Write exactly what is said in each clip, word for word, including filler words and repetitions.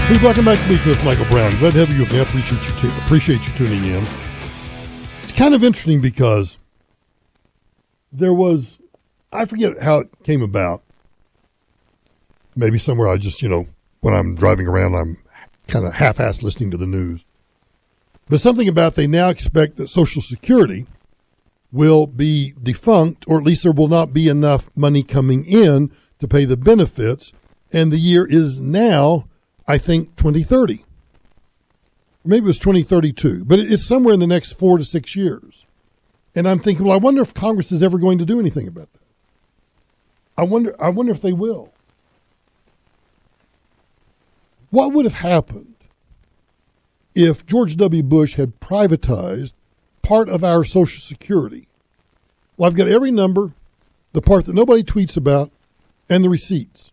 Hey, welcome back to Week with Michael Brown. Glad to have you with me. I appreciate you, t- appreciate you tuning in. It's kind of interesting because there was, I forget how it came about. Maybe somewhere I just, you know, when I'm driving around, I'm kind of half-assed listening to the news. But something about they now expect that Social Security will be defunct, or at least there will not be enough money coming in to pay the benefits. And the year is now, I think, twenty thirty. Maybe it was twenty thirty-two, but it's somewhere in the next four to six years. And I'm thinking, well, I wonder if Congress is ever going to do anything about that. I wonder, I wonder if they will. What would have happened if George W. Bush had privatized part of our Social Security? Well, I've got every number, the part that nobody tweets about, and the receipts.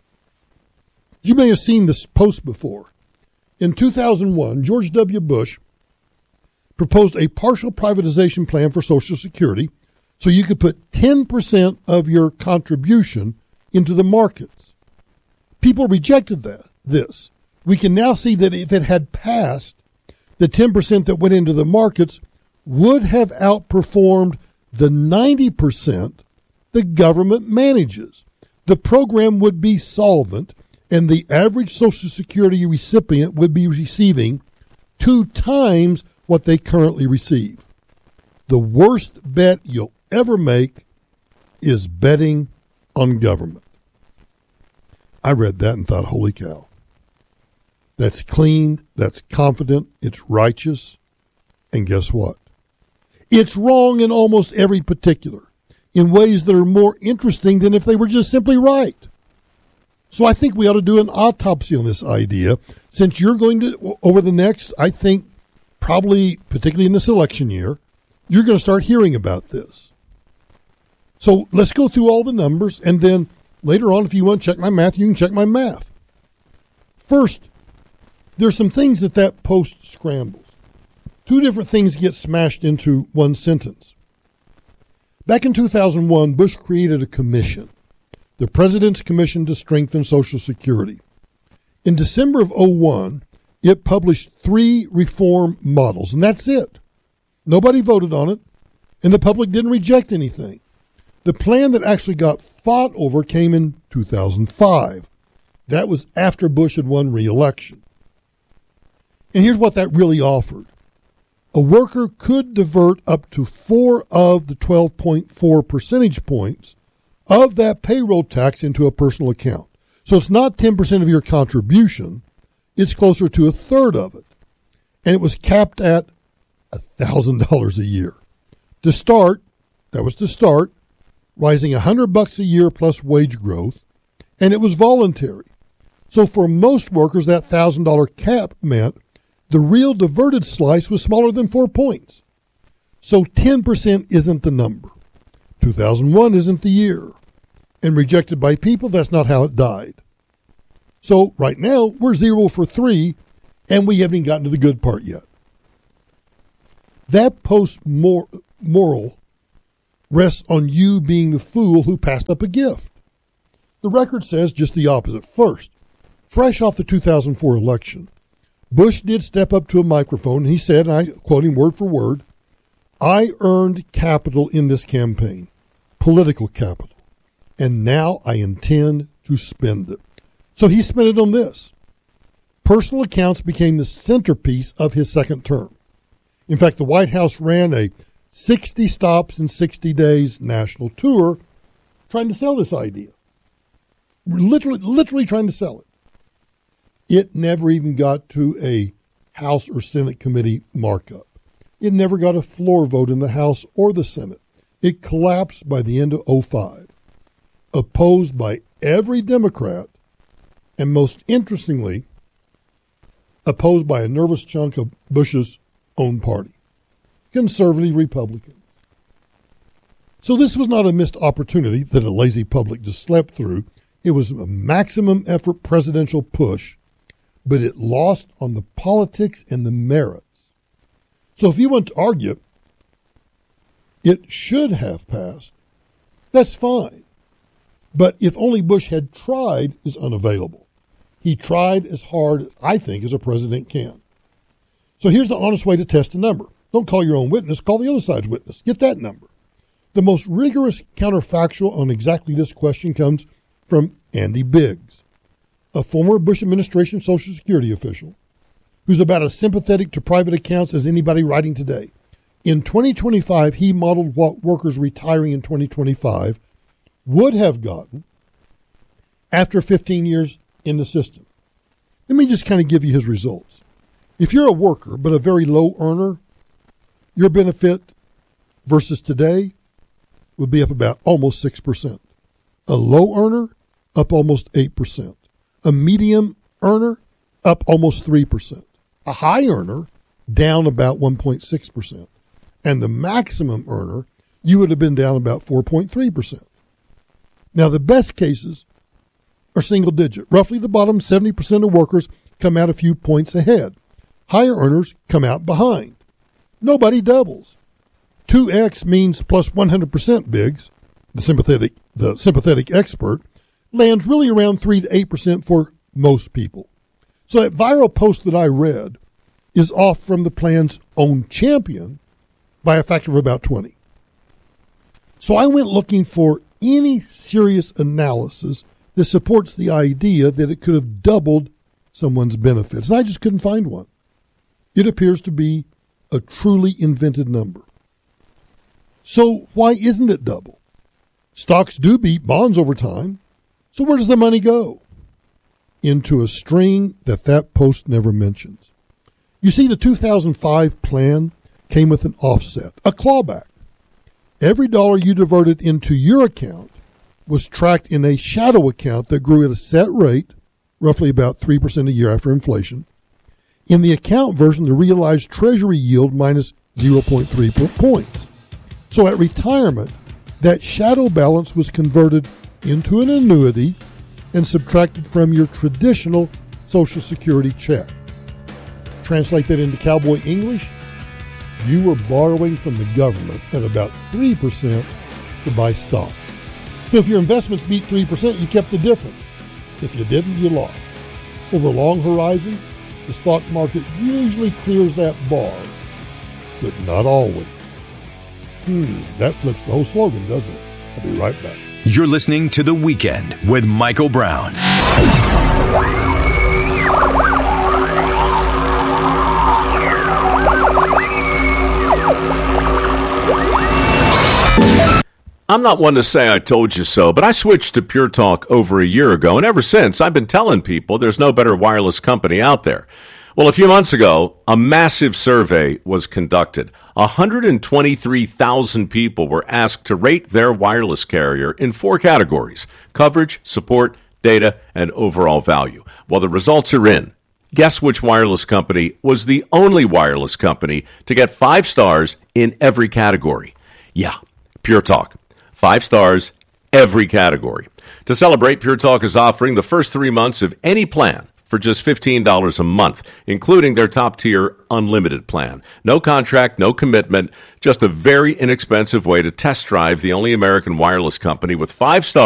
You may have seen this post before. In two thousand one, George W. Bush proposed a partial privatization plan for Social Security so you could put ten percent of your contribution into the markets. People rejected that. This. We can now see that if it had passed, the ten percent that went into the markets would have outperformed the ninety percent the government manages. The program would be solvent, and the average Social Security recipient would be receiving two times what they currently receive. The worst bet you'll ever make is betting on government. I read that and thought, holy cow. That's clean, that's confident, it's righteous, and guess what? It's wrong in almost every particular, in ways that are more interesting than if they were just simply right. So I think we ought to do an autopsy on this idea, since you're going to, over the next, I think, probably, particularly in this election year, you're going to start hearing about this. So let's go through all the numbers, and then later on, if you want to check my math, you can check my math. First, there's some things that that post scrambles. Two different things get smashed into one sentence. Back in two thousand one, Bush created a commission, the President's Commission to Strengthen Social Security. In December of oh one, it published three reform models, and that's it. Nobody voted on it, and the public didn't reject anything. The plan that actually got fought over came in two thousand five. That was after Bush had won re-election. And here's what that really offered. A worker could divert up to four of the twelve point four percentage points of that payroll tax into a personal account. So it's not ten percent of your contribution. It's closer to a third of it. And it was capped at one thousand dollars a year. To start, that was to start, rising one hundred bucks a year plus wage growth, and it was voluntary. So for most workers, that one thousand dollars cap meant the real diverted slice was smaller than four points. So ten percent isn't the number. two thousand one isn't the year. And rejected by people, that's not how it died. So right now, we're zero for three, and we haven't even gotten to the good part yet. That post-moral rests on you being the fool who passed up a gift. The record says just the opposite. First, fresh off the two thousand four election, Bush did step up to a microphone, and he said, and I quote him word for word, "I earned capital in this campaign, political capital, and now I intend to spend it." So he spent it on this. Personal accounts became the centerpiece of his second term. In fact, the White House ran a sixty stops in sixty days national tour trying to sell this idea. Literally, literally trying to sell it. It never even got to a House or Senate committee markup. It never got a floor vote in the House or the Senate. It collapsed by the end of oh five, opposed by every Democrat, and most interestingly, opposed by a nervous chunk of Bush's own party, conservative Republicans. So this was not a missed opportunity that a lazy public just slept through. It was a maximum effort presidential push, but it lost on the politics and the merits. So if you want to argue it should have passed, that's fine. But if only Bush had tried is unavailable. He tried as hard, I think, as a president can. So here's the honest way to test a number. Don't call your own witness, call the other side's witness. Get that number. The most rigorous counterfactual on exactly this question comes from Andy Biggs, a former Bush administration Social Security official who's about as sympathetic to private accounts as anybody writing today. In twenty twenty-five, he modeled what workers retiring in twenty twenty-five would have gotten after fifteen years in the system. Let me just kind of give you his results. If you're a worker but a very low earner, your benefit versus today would be up about almost six percent. A low earner, up almost eight percent. A medium earner, up almost three percent. A high earner, down about one point six percent. And the maximum earner, you would have been down about four point three percent. Now, the best cases are single digit. Roughly the bottom seventy percent of workers come out a few points ahead. Higher earners come out behind. Nobody doubles. two X means plus one hundred percent Biggs, the sympathetic, the sympathetic expert, lands really around three to eight percent for most people. So that viral post that I read is off from the plan's own champion by a factor of about twenty. So I went looking for any serious analysis that supports the idea that it could have doubled someone's benefits. And I just couldn't find one. It appears to be a truly invented number. So why isn't it double? Stocks do beat bonds over time. So where does the money go? Into a string that that post never mentions. You see, the two thousand five plan came with an offset, a clawback. Every dollar you diverted into your account was tracked in a shadow account that grew at a set rate, roughly about three percent a year after inflation. In the account version, the realized treasury yield minus zero point three points. So at retirement, that shadow balance was converted into an annuity and subtracted from your traditional Social Security check. Translate that into cowboy English, you were borrowing from the government at about three percent to buy stock. So if your investments beat three percent, you kept the difference. If you didn't, you lost. Over a long horizon, the stock market usually clears that bar, but not always. Hmm, that flips the whole slogan, doesn't it? I'll be right back. You're listening to The Weekend with Michael Brown. I'm not one to say I told you so, but I switched to Pure Talk over a year ago, and ever since, I've been telling people there's no better wireless company out there. Well, a few months ago, a massive survey was conducted. one hundred twenty-three thousand people were asked to rate their wireless carrier in four categories: coverage, support, data, and overall value. Well, the results are in. Guess which wireless company was the only wireless company to get five stars in every category? Yeah, Pure Talk. Five stars, every category. To celebrate, Pure Talk is offering the first three months of any plan for just fifteen dollars a month, including their top-tier unlimited plan. No contract, no commitment, just a very inexpensive way to test drive the only American wireless company with five stars